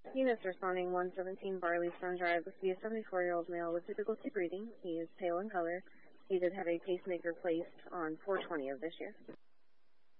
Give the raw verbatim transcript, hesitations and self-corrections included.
Units responding one seventeen Barley Stone Drive. This will be a seventy-four-year-old male with difficulty breathing. He is pale in color. He did have a pacemaker placed on four twenty of this year.